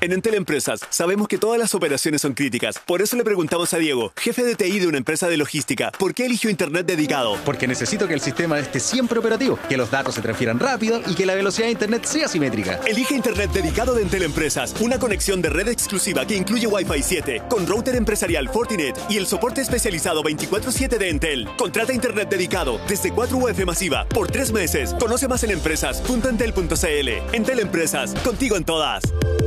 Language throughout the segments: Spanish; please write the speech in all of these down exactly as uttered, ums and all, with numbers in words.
En Entel Empresas sabemos que todas las operaciones son críticas. Por eso le preguntamos a Diego, jefe de T I de una empresa de logística, ¿por qué eligió Internet dedicado? Porque necesito que el sistema esté siempre operativo, que los datos se transfieran rápido y que la velocidad de Internet sea simétrica. Elige Internet dedicado de Entel Empresas, una conexión de red exclusiva que incluye Wi-Fi siete, con router empresarial Fortinet y el soporte especializado veinticuatro siete de Entel. Contrata Internet dedicado desde cuatro U F masiva por tres meses. Conoce más en empresas punto entel punto c l. Entel Empresas, contigo en todas.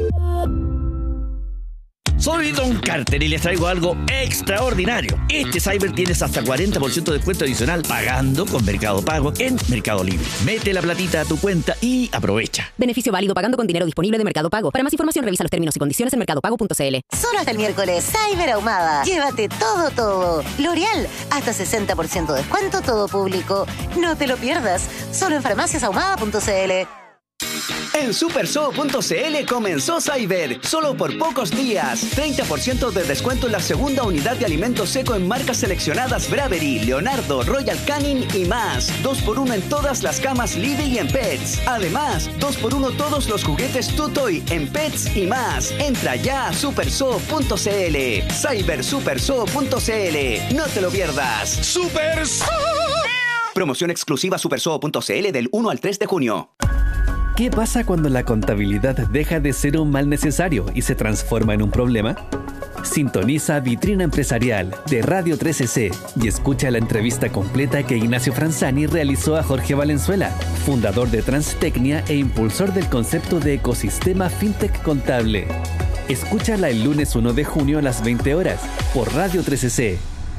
Soy Don Carter y les traigo algo extraordinario. Este Cyber tienes hasta cuarenta por ciento de descuento adicional pagando con Mercado Pago en Mercado Libre. Mete la platita a tu cuenta y aprovecha. Beneficio válido pagando con dinero disponible de Mercado Pago. Para más información revisa los términos y condiciones en mercado pago punto c l. Solo hasta el miércoles, Cyber Ahumada. Llévate todo, todo. L'Oreal, hasta sesenta por ciento de descuento todo público. No te lo pierdas. Solo en farmacias ahumada punto c l. En supersoo punto c l comenzó Cyber, solo por pocos días. treinta por ciento de descuento en la segunda unidad de alimento seco en marcas seleccionadas Bravery, Leonardo, Royal Canin y más. dos por uno en todas las camas Lidl y en Pets. Además, dos por uno todos los juguetes Tutoy en Pets y más. Entra ya a supersoo punto c l. Cyber supersoo punto c l. No te lo pierdas. ¡Supersoo! Promoción exclusiva supersoo punto c l del uno al tres de junio. ¿Qué pasa cuando la contabilidad deja de ser un mal necesario y se transforma en un problema? Sintoniza Vitrina Empresarial de Radio trece ce y escucha la entrevista completa que Ignacio Franzani realizó a Jorge Valenzuela, fundador de Transtecnia e impulsor del concepto de ecosistema fintech contable. Escúchala el lunes uno de junio a las veinte horas por Radio trece ce.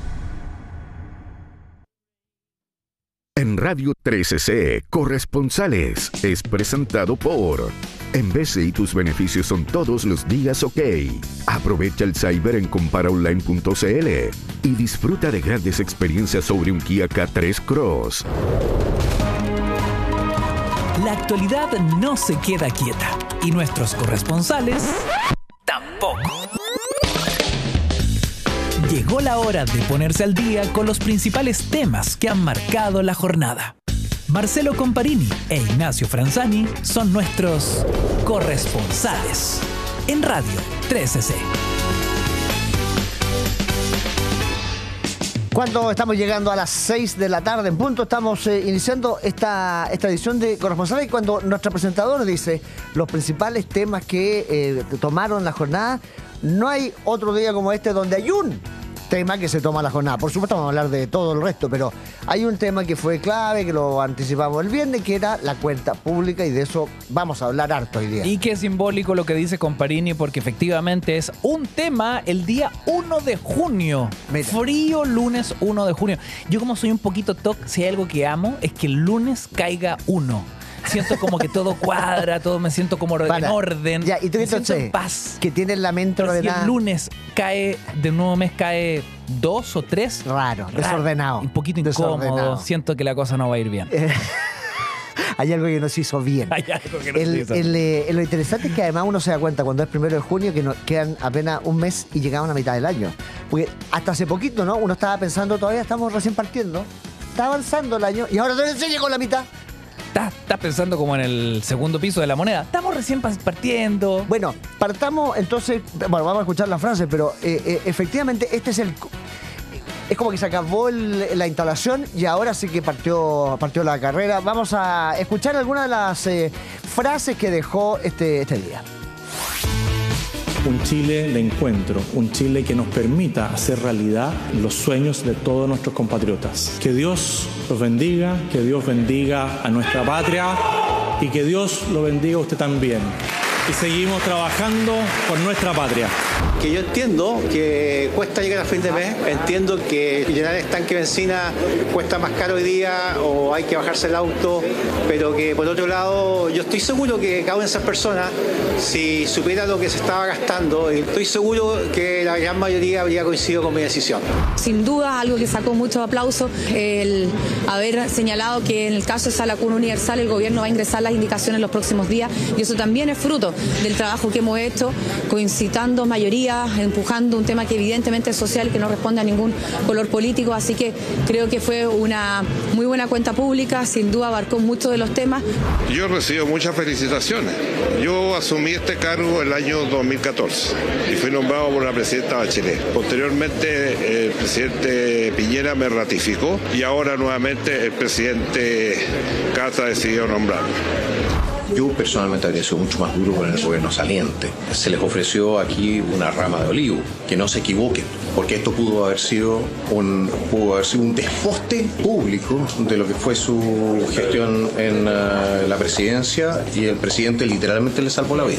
En Radio trece ce, Corresponsales es presentado por En B C I tus beneficios son todos los días OK. Aprovecha el Cyber en compara online punto c l y disfruta de grandes experiencias sobre un Kia K tres Cross. La actualidad no se queda quieta y nuestros corresponsales tampoco. Llegó la hora de ponerse al día con los principales temas que han marcado la jornada. Marcelo Comparini e Ignacio Franzani son nuestros corresponsales en Radio trece ce. Cuando estamos llegando a las seis de la tarde en punto, estamos eh, iniciando esta, esta edición de Corresponsales y cuando nuestra presentadora dice los principales temas que eh, tomaron la jornada, no hay otro día como este donde hay un tema que se toma la jornada. Por supuesto vamos a hablar de todo el resto, pero hay un tema que fue clave, que lo anticipamos el viernes, que era la cuenta pública y de eso vamos a hablar harto hoy día. Y qué simbólico lo que dice Comparini, porque efectivamente es un tema el día uno de junio. Mira. Frío lunes uno de junio. Yo como soy un poquito toc, si hay algo que amo, es que el lunes caiga uno. Siento como que todo cuadra, todo me siento como en Para. orden. Ya, y tú me siento en paz. Que tiene la mente Pero ordenada. Si el lunes cae, de un nuevo mes cae dos o tres. Raro, raro desordenado. Un poquito incómodo. Siento que la cosa no va a ir bien. Eh, hay algo que nos hizo bien. Hay algo que nos el, hizo el, bien. Eh, lo interesante es que además uno se da cuenta cuando es primero de junio que nos quedan apenas un mes y llegamos a la mitad del año. Porque hasta hace poquito, ¿no? Uno estaba pensando, todavía estamos recién partiendo. Está avanzando el año y ahora todavía se llegó a la mitad. Estás, estás pensando como en el segundo piso de la moneda. Estamos recién partiendo. Bueno, partamos entonces. Bueno, vamos a escuchar la frase, pero eh, eh, efectivamente este es el. Es como que se acabó el, la instalación y ahora sí que partió, partió la carrera. Vamos a escuchar algunas de las eh, frases que dejó este, este día. Un Chile de encuentro, un Chile que nos permita hacer realidad los sueños de todos nuestros compatriotas. Que Dios los bendiga, que Dios bendiga a nuestra patria y que Dios lo bendiga a usted también. Y seguimos trabajando por nuestra patria. Que yo entiendo que cuesta llegar a fin de mes, entiendo que llenar el estanque de benzina cuesta más caro hoy día o hay que bajarse el auto, pero que por otro lado yo estoy seguro que cada una de esas personas, si supiera lo que se estaba gastando, estoy seguro que la gran mayoría habría coincidido con mi decisión. Sin duda, algo que sacó mucho aplauso, el haber señalado que en el caso de Sala Cuna Universal el gobierno va a ingresar las indicaciones en los próximos días y eso también es fruto del trabajo que hemos hecho, coincitando mayorías, empujando un tema que evidentemente es social, que no responde a ningún color político, así que creo que fue una muy buena cuenta pública, sin duda abarcó muchos de los temas. Yo recibo muchas felicitaciones. Yo asumí este cargo el año dos mil catorce y fui nombrado por la presidenta Bachelet. Posteriormente el presidente Piñera me ratificó y ahora nuevamente el presidente Casta decidió nombrarme. Yo personalmente habría sido mucho más duro con el gobierno saliente. Se les ofreció aquí una rama de olivo, que no se equivoquen, porque esto pudo haber sido un, pudo haber sido un desposte público de lo que fue su gestión en uh, la presidencia, y el presidente literalmente le salvó la vida.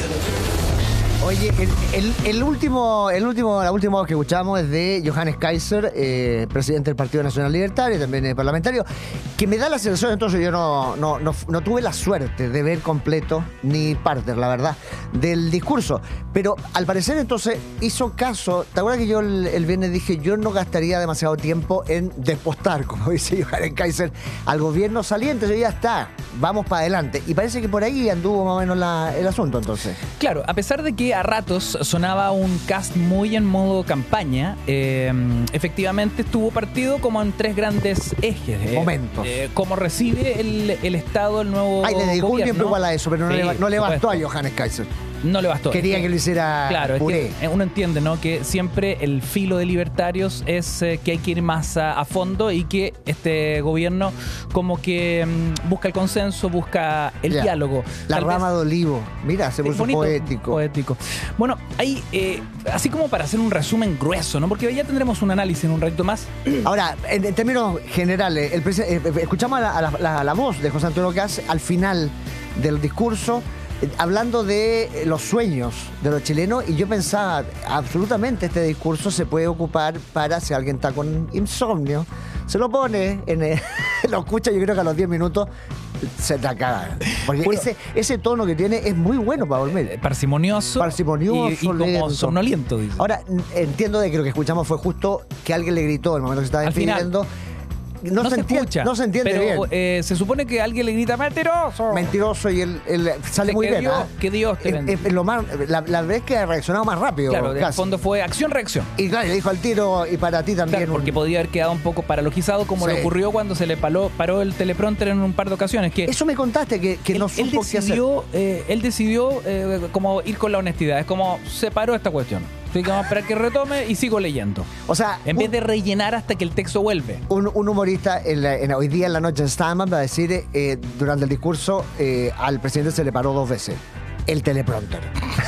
Oye, el, el, el último, el último, la última voz que escuchamos es de Johannes Kaiser, eh, presidente del Partido Nacional Libertario, también eh, parlamentario, que me da la sensación, entonces yo no, no, no, no tuve la suerte de ver completo ni parte, la verdad, del discurso, pero al parecer entonces hizo caso. ¿Te acuerdas que yo el, el viernes dije yo no gastaría demasiado tiempo en despostar, como dice Johannes Kaiser, al gobierno saliente? Yo ya está, vamos para adelante, y parece que por ahí anduvo más o menos la, el asunto entonces. Claro, a pesar de que a ratos sonaba un cast muy en modo campaña, eh, efectivamente estuvo partido como en tres grandes ejes. Eh, Momentos. Eh, cómo recibe el, el Estado el nuevo Ay, le dedicó un gobierno. tiempo igual a eso, pero no, Sí, le, no le bastó a supuesto. Johannes Kaiser. No le bastó. Quería Es que lo hiciera Claro, puré. es que uno entiende, ¿no? Que siempre el filo de libertarios es eh, que hay que ir más a, a fondo, y que este gobierno como que mm, busca el consenso, busca el Ya. diálogo. La Tal rama vez- de olivo. Mira, se Sí, puso bonito, poético. poético. Bueno, ahí, eh, así como para hacer un resumen grueso, ¿no? Porque ya tendremos un análisis en un ratito más. Ahora, en, en términos generales, el presi- eh, escuchamos a la, a la- la- la voz de José Antonio Caz al final del discurso, eh, hablando de eh, los sueños de los chilenos, y yo pensaba, absolutamente este discurso se puede ocupar para, si alguien está con insomnio, se lo pone, en el- lo escucha, yo creo que a los diez minutos se te acaba. Porque Bueno. ese, ese tono que tiene es muy bueno para dormir. Parsimonioso. Parsimonioso, y, y como lento. somnoliento, dice. Ahora, n- entiendo de que lo que escuchamos fue justo que alguien le gritó en el momento que se estaba Al final. despidiendo. No, No se, se entiende, escucha, no se entiende pero, bien. eh, se supone que alguien le grita ¡mentiroso! Mentiroso, y él, él sale Que muy bien. Dios- ¿ah? que Dios te Es- bendiga. es lo más, la, la vez que ha reaccionado más rápido. Claro, en el casi. fondo fue acción-reacción. Y claro, le dijo al tiro, y para ti también. Claro, porque podía haber quedado un poco paralogizado, como Sí. le ocurrió cuando se le paró, paró el teleprompter en un par de ocasiones. Que Eso me contaste, que, que él, no él supo qué hacer. decidió, eh, él decidió eh, como ir con la honestidad. Es como, se paró esta cuestión. Así que vamos a esperar que retome y sigo leyendo. O sea, En un, vez de rellenar hasta que el texto vuelve. un- un humorista en la- en- hoy día en la noche en Stand-Up va a decir, eh, durante el discurso, eh, al presidente se le paró dos veces el teleprompter.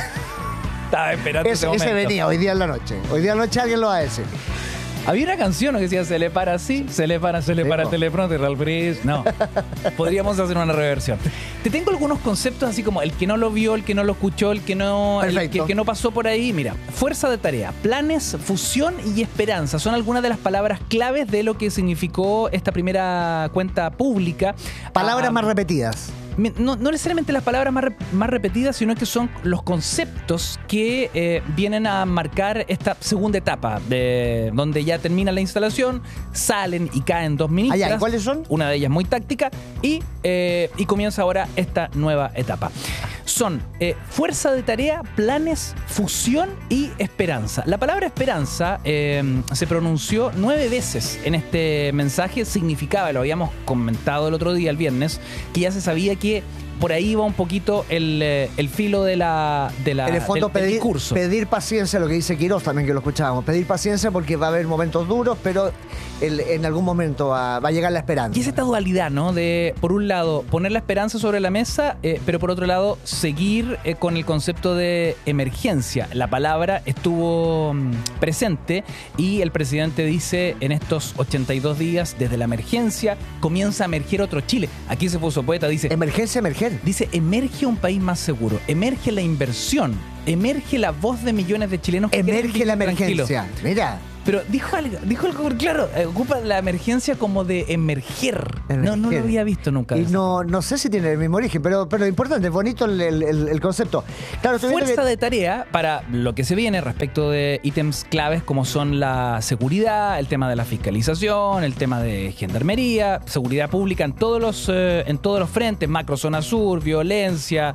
Estaba esperando ese, Ese, ese momento. venía hoy día en la noche. Hoy día en la noche alguien lo va a decir. Había una canción que decía, se le para así, se le para, se le Sí, para po. el teleprompter, al Bris. No. Podríamos hacer una reversión. Te tengo algunos conceptos así como el que no lo vio, el que no lo escuchó, el que no, el Perfecto. que, que no pasó por ahí. Mira, fuerza de tarea, planes, fusión y esperanza son algunas de las palabras claves de lo que significó esta primera cuenta pública. Palabras Ah, más repetidas. Mi- No, no necesariamente las palabras más, re- más repetidas, sino que son los conceptos que eh, vienen a marcar esta segunda etapa, de, donde ya termina la instalación, salen y caen dos ministras. Ah, ya, ¿y cuáles son? Una de ellas muy táctica, y, eh, y comienza ahora esta nueva etapa. Son eh, fuerza de tarea, planes, fusión y esperanza. La palabra esperanza eh, se pronunció nueve veces en este mensaje. Significaba, lo habíamos comentado el otro día, el viernes, que ya se sabía que por ahí va un poquito el, eh, el filo de la, de la En el fondo, del, del pedir, discurso. pedir paciencia, lo que dice Quiroz también, que lo escuchábamos. Pedir paciencia porque va a haber momentos duros, pero el- en algún momento va, va a llegar la esperanza. Y es esta dualidad, ¿no? De, por un lado, poner la esperanza sobre la mesa, eh, pero por otro lado, seguir eh, con el concepto de emergencia. La palabra estuvo mm, presente y el presidente dice, en estos ochenta y dos días, desde la emergencia, comienza a emerger otro Chile. Aquí se puso poeta, dice... Emergencia, emerger. Dice, emerge un país más seguro, emerge la inversión, emerge la voz de millones de chilenos que quieren Emerge la vivir tranquilos. emergencia. Mira. Pero dijo algo, dijo algo claro, eh, ocupa la emergencia como de emerger. No, no lo Emerger. había visto nunca. Y eso. no, no sé si tiene el mismo origen, pero, pero importante, es bonito el, el- el- el concepto. Claro, estoy viendo Fuerza que- de tarea para lo que se viene respecto de ítems claves como son la seguridad, el tema de la fiscalización, el tema de gendarmería, seguridad pública en todos los, eh, en todos los frentes, macro zona sur, violencia,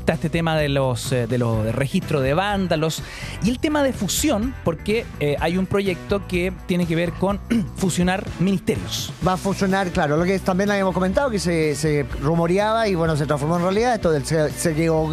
Está este tema de los eh, de los de registro de vándalos y el tema de fusión, porque eh, hay un proyecto que tiene que ver con fusionar ministerios. Va a fusionar, claro, lo que también habíamos comentado, que se, se rumoreaba y bueno, se transformó en realidad. Esto del se, se, llegó,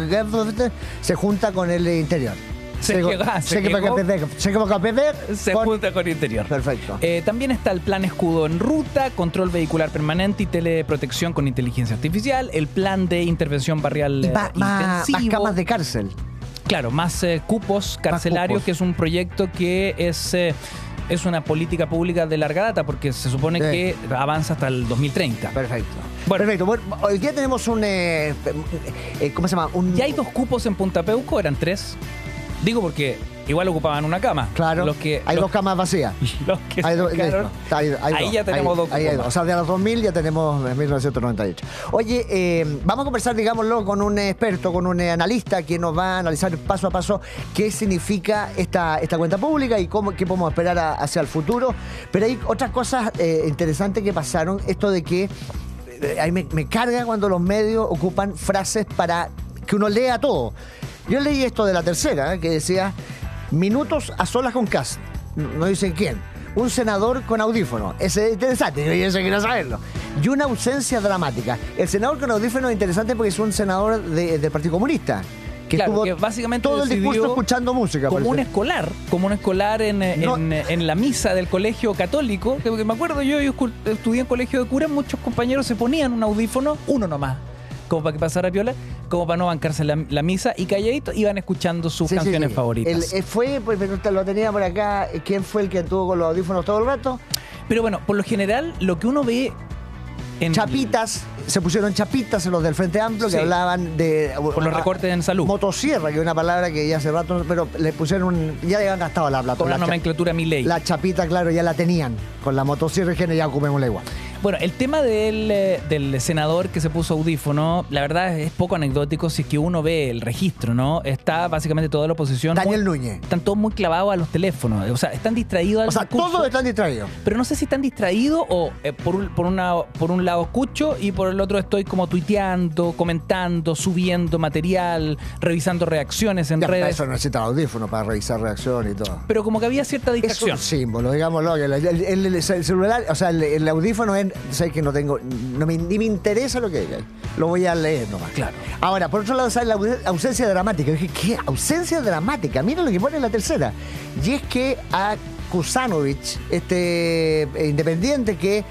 se junta con el interior. Se, llegó, se, se, llegó, se, llegó, se con, junta con interior. Perfecto. Eh, también está el plan escudo en ruta, control vehicular permanente y teleprotección con inteligencia artificial, el plan de intervención barrial eh, va, intensivo. Más camas de cárcel. Claro, más eh, cupos carcelarios, cupos. Que es un proyecto que es... Eh, es una política pública de larga data porque se supone sí. que avanza hasta el dos mil treinta. Perfecto. Bueno, Perfecto. Bueno, hoy día tenemos un... Eh, eh, ¿Cómo se llama? Un... Ya hay dos cupos en Punta Peuco, eran tres. Digo porque igual ocupaban una cama. Claro. Los que, hay los, dos camas vacías. Los que hay do, sacaron, hay, hay ahí dos, ya tenemos hay, dos cupos. Hay dos. O sea, de los dos mil ya tenemos mil novecientos noventa y ocho. Oye, eh, vamos a conversar, digámoslo, con un experto, con un analista que nos va a analizar paso a paso qué significa esta, esta cuenta pública y cómo, qué podemos esperar a, hacia el futuro. Pero hay otras cosas eh, interesantes que pasaron. Esto de que eh, ahí me, me carga cuando los medios ocupan frases para que uno lea todo. Yo leí esto de La Tercera, eh, que decía... Minutos a solas con Kast. No dicen quién. Un senador con audífono. Ese es interesante, yo eso quiero saberlo. Y una ausencia dramática. El senador con audífono es interesante porque es un senador de, del Partido Comunista. Que claro, estuvo que básicamente todo el discurso escuchando música. Como un escolar, como un escolar en, no. en, en la misa del colegio católico. Que, que me acuerdo yo, yo estudié en colegio de cura, muchos compañeros se ponían un audífono, uno nomás, como para que pasara piola, como para no bancarse la, la misa, y calladito iban escuchando sus sí, canciones sí, sí. favoritas. El, fue, pues lo tenía por acá, ¿quién fue el que anduvo con los audífonos todo el rato? Pero bueno, por lo general, lo que uno ve en... Chapitas, se pusieron chapitas en los del Frente Amplio que sí. hablaban de... Por los recortes en salud. Motosierra, que es una palabra que ya hace rato, pero le pusieron un... Ya le habían gastado la plata. Con la, la nomenclatura cha, Milei. La chapita, claro, ya la tenían. Con la motosierra, que ya ocupémosla igual. Bueno, el tema del, del senador que se puso audífono, la verdad es poco anecdótico si es que uno ve el registro, ¿no? Está básicamente toda la oposición... Daniel muy, Núñez. Están todos muy clavados a los teléfonos. O sea, están distraídos al O sea, discurso, todos están distraídos. Pero no sé si están distraídos o eh, por, un, por, una, por un lado escucho y por el otro estoy como tuiteando, comentando, subiendo material, revisando reacciones en ya, redes. Para eso necesita audífono, para revisar reacciones y todo. Pero como que había cierta distracción. Es un símbolo, digámoslo. El, el, el, el celular, o sea, el, el audífono es... Sé que no tengo... No me, ni me interesa lo que diga. Lo voy a leer nomás. Claro. Ahora, por otro lado, sale la ausencia dramática. Yo dije, ¿qué? Ausencia dramática. Mira lo que pone en La Tercera. Y es que a Kusanovich, este eh, independiente que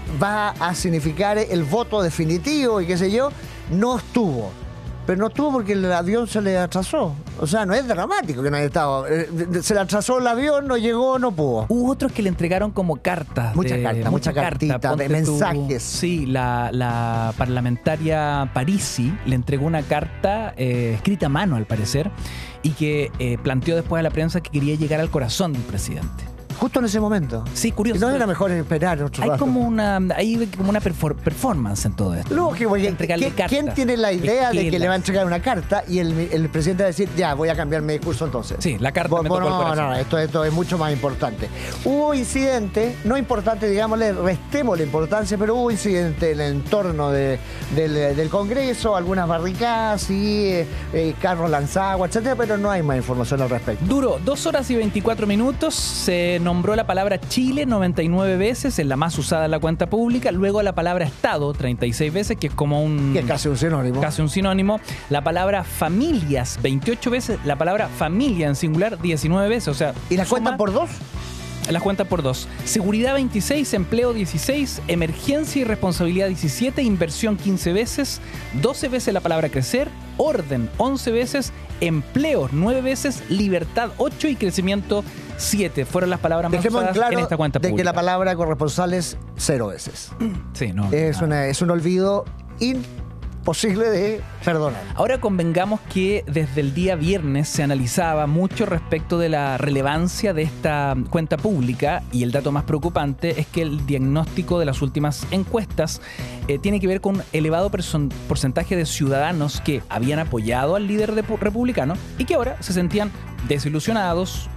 va a significar el voto definitivo y qué sé yo, no estuvo. Pero no estuvo porque el avión se le atrasó. O sea, no es dramático que no haya estado. Se le atrasó el avión, no llegó, no pudo. Hubo otros que le entregaron como cartas. Muchas cartas, muchas cartitas, carta, de mensajes. Tu, sí, la, la parlamentaria Parisi le entregó una carta eh, escrita a mano, al parecer, y que eh, planteó después a la prensa que quería llegar al corazón del presidente. Justo en ese momento. Sí, curioso. ¿No era mejor esperar otro hay rato? como una hay como una perfor performance en todo esto. Lógico, porque ¿quién, ¿quién tiene la idea de que le va a entregar una carta y el, el presidente va a decir, ya, voy a cambiar mi discurso entonces? Sí, la carta me bueno, tocó el corazón. No, no, esto, esto es mucho más importante. Hubo incidente, no importante, digámosle, restemos la importancia, pero hubo incidente en el entorno de, del, del Congreso, algunas barricadas y eh, eh, carros lanzados, etcétera, pero no hay más información al respecto. Duró dos horas y veinticuatro minutos, se nombró la palabra Chile noventa y nueve veces, es la más usada en la cuenta pública. Luego la palabra Estado treinta y seis veces, que es como un... Que es casi un sinónimo. Casi un sinónimo. La palabra familias veintiocho veces. La palabra familia en singular diecinueve veces. O sea, ¿y la cuentan por dos? Las cuentas por dos. Seguridad veintiséis, empleo dieciséis, emergencia y responsabilidad diecisiete, inversión quince veces, doce veces la palabra crecer, orden once veces, empleo nueve veces, libertad ocho y crecimiento siete. Fueron las palabras más Dejemos usadas claro en esta cuenta de pública. que la palabra corresponsal es cero veces. Sí, no. Es, una, es un olvido imposible de perdonar. Ahora convengamos que desde el día viernes se analizaba mucho respecto de la relevancia de esta cuenta pública, y el dato más preocupante es que el diagnóstico de las últimas encuestas eh, tiene que ver con un elevado porcentaje de ciudadanos que habían apoyado al líder de republicano y que ahora se sentían desilusionados